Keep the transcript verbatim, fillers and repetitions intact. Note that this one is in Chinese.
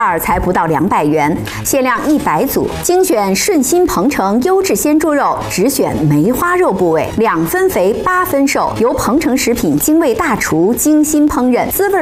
二才不到两百元，限量一百组，精选顺心鹏城优质鲜猪肉，只选梅花肉部位，两分肥八分瘦，由鹏城食品精卫大厨精心烹饪，滋味